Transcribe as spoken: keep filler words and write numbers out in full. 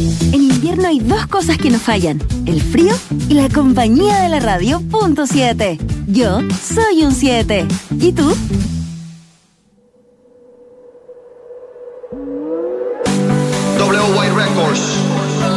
En invierno hay dos cosas que no fallan: el frío y la compañía de la radio punto siete. Yo soy un siete. ¿Y tú?